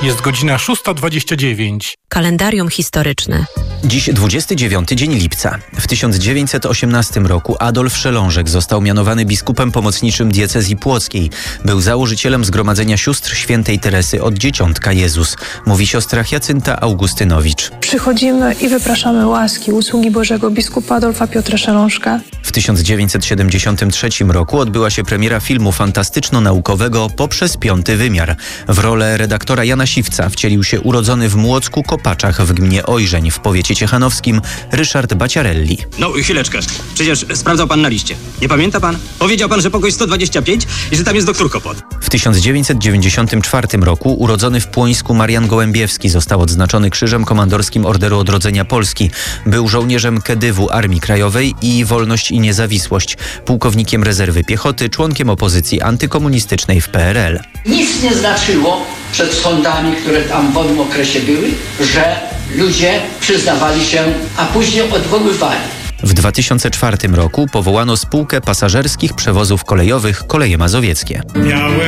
Jest godzina 6:29. Kalendarium historyczne. Dziś 29 dzień lipca. W 1918 roku Adolf Szelążek został mianowany biskupem pomocniczym diecezji płockiej. Był założycielem Zgromadzenia Sióstr Świętej Teresy od Dzieciątka Jezus. Mówi siostra Jacynta Augustynowicz. Przychodzimy i wypraszamy łaski, usługi Bożego biskupa Adolfa Piotra Szelążka. W 1973 roku odbyła się premiera filmu fantastyczno-naukowego Poprzez piąty wymiar. W rolę redaktora Jana Siwca wcielił się urodzony w Młocku Kopaczach w gminie Ojrzeń w powiecie ciechanowskim Ryszard Baciarelli. No, chwileczkę. Przecież sprawdzał pan na liście. Nie pamięta pan? Powiedział pan, że pokój 125 i że tam jest doktor Kopot. W 1994 roku urodzony w Płońsku Marian Gołębiewski został odznaczony Krzyżem Komandorskim Orderu Odrodzenia Polski. Był żołnierzem Kedywu Armii Krajowej i Wolność i Niezawisłość, pułkownikiem rezerwy piechoty, członkiem opozycji antykomunistycznej w PRL. Nic nie znaczyło przed sądami, które tam w owym okresie były, że ludzie przyznawali się, a później odwoływali. W 2004 roku powołano spółkę pasażerskich przewozów kolejowych Koleje Mazowieckie.